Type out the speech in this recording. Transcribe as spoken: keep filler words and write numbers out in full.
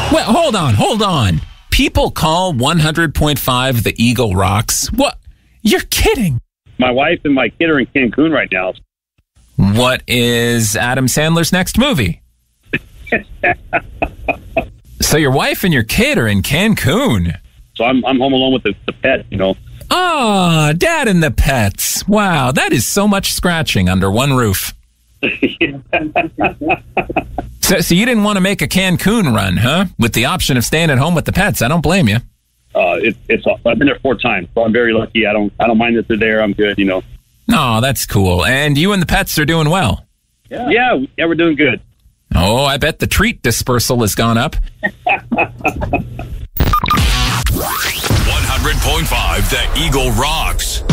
Well, hold on, hold on. People call one hundred point five the Eagle Rocks. What? You're kidding. My wife and my kid are in Cancun right now. What is Adam Sandler's next movie? So your wife and your kid are in Cancun. So I'm I'm home alone with the, the pet, you know. Ah, Dad and the pets. Wow, that is so much scratching under one roof. so, so you didn't want to make a Cancun run, huh? With the option of staying at home with the pets. I don't blame you. Uh, it, it's I've been there four times, so I'm very lucky. I don't I don't mind that they're there. I'm good, you know. Oh, that's cool. And you and the pets are doing well. Yeah, yeah, yeah we're doing good. Oh, I bet the treat dispersal has gone up. one hundred point five The Eagle Rocks.